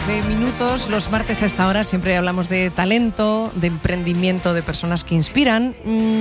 9 minutos. Los martes a esta hora siempre hablamos de talento, de emprendimiento, de personas que inspiran.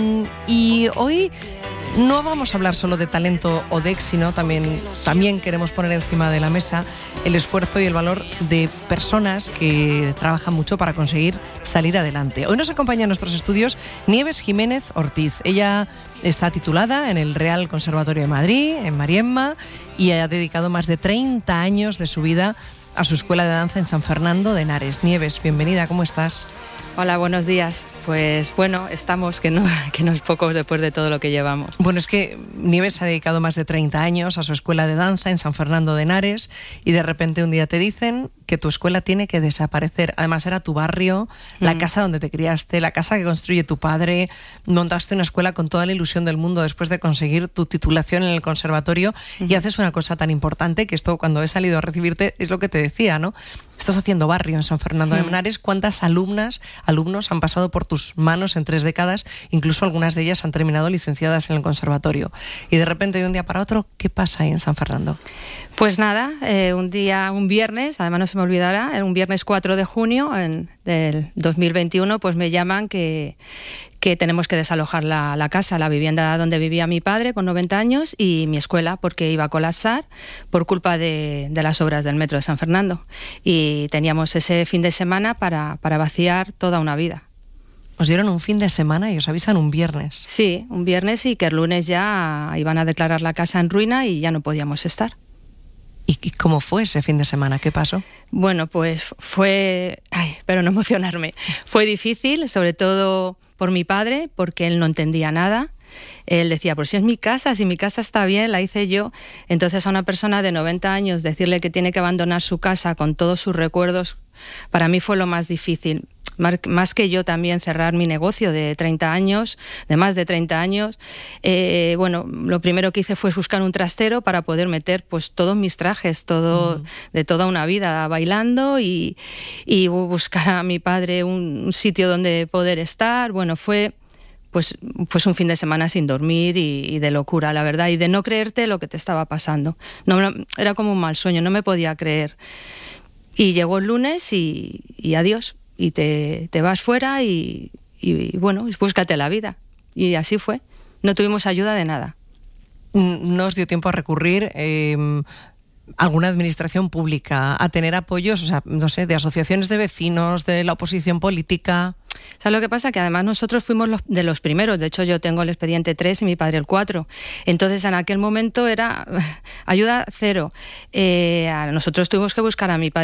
Y hoy no vamos a hablar solo de talento o de éxito, también queremos poner encima de la mesa el esfuerzo y el valor de personas que trabajan mucho para conseguir salir adelante. Hoy nos acompaña en nuestros estudios Nieves Jiménez Ortiz. Ella está titulada en el Real Conservatorio de Madrid, en Mariemma, y ha dedicado más de 30 años de su vida a su escuela de danza en San Fernando de Henares. Nieves, bienvenida, ¿cómo estás? Hola, buenos días. Pues bueno, estamos, que no es poco después de todo lo que llevamos. Bueno, es que Nieves ha dedicado más de 30 años a su escuela de danza en San Fernando de Henares y de repente un día te dicen que tu escuela tiene que desaparecer. Además era tu barrio, la casa donde te criaste, la casa que construye tu padre. Montaste una escuela con toda la ilusión del mundo después de conseguir tu titulación en el conservatorio y haces una cosa tan importante que esto cuando he salido a recibirte es lo que te decía, ¿no? Estás haciendo barrio en San Fernando de Henares. ¿Cuántas alumnos han pasado por tus manos en 3 décadas? Incluso algunas de ellas han terminado licenciadas en el conservatorio. Y de repente, de un día para otro, ¿qué pasa ahí en San Fernando? Pues nada, un viernes, además no se me olvidará, un viernes 4 de junio del 2021, pues me llaman que tenemos que desalojar la casa, la vivienda donde vivía mi padre con 90 años y mi escuela, porque iba a colapsar por culpa de las obras del metro de San Fernando. Y teníamos ese fin de semana para vaciar toda una vida. Os dieron un fin de semana y os avisan un viernes. Sí, un viernes, y que el lunes ya iban a declarar la casa en ruina y ya no podíamos estar. ¿Y cómo fue ese fin de semana? ¿Qué pasó? Bueno, pues fue... pero no emocionarme. Fue difícil, sobre todo por mi padre, porque él no entendía nada. Él decía, pues si es mi casa está bien, la hice yo. Entonces a una persona de 90 años decirle que tiene que abandonar su casa con todos sus recuerdos, para mí fue lo más difícil. Más que yo también cerrar mi negocio de más de 30 años. Bueno, lo primero que hice fue buscar un trastero para poder meter pues todos mis trajes, de toda una vida bailando y buscar a mi padre un sitio donde poder estar. Bueno, fue pues un fin de semana sin dormir y de locura, la verdad, y de no creerte lo que te estaba pasando. Era como un mal sueño, no me podía creer. Y llegó el lunes y adiós. Y te vas fuera y bueno, búscate la vida. Y así fue. No tuvimos ayuda de nada. ¿No os dio tiempo a recurrir a alguna administración pública, a tener apoyos, o sea, no sé, de asociaciones de vecinos, de la oposición política? ¿Sabes lo que pasa? Que además nosotros fuimos de los primeros. De hecho, yo tengo el expediente 3 y mi padre el 4. Entonces, en aquel momento era ayuda cero. Nosotros tuvimos que buscar a mi padre.